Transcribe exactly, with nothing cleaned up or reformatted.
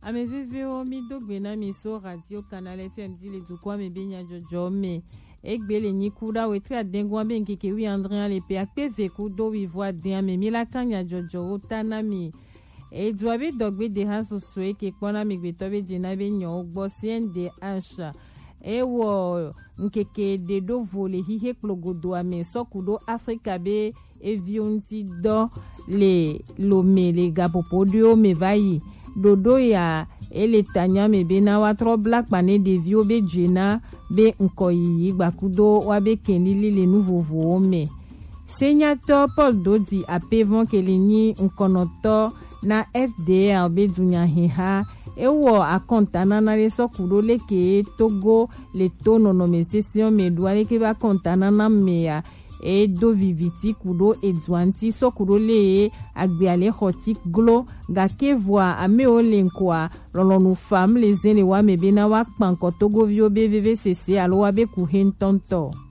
ame vivi o mi dogbe na mi so radio Canal F M di le dukwa me benya jojo me egbele ni kuda we tri adengwa be nkeke wi André le pe akpe ve ku do wi voix de me mi la kanya jojo otana mi e dwabe dogbe de haso so e ke kpona mi gbe tobe je na be nyo gbo C N D H e wo nkeke de do vole hihe plogodo ame sokudo Afrika be e vionti do le lome le gapopodio me vayi dodo ya ele tanya me be na wa tro black pane de vio be jena be nkoyi gbakudo wa be kenili le nouveau vome Sénateur Paul Dodi a pevon keleni nkonoto na F D R be dunya heha ewo akontana na le sokuro leke Togo le tono no me session me douale ke ba kontana na meya e do viviti kudo e dwanti sokuro le agbe ale hotik glo ga ke voa ame o lenkwa lolonu fam le zene wa me be na wa kpanko Togo vio be V V C C alo wa be ku hen tonto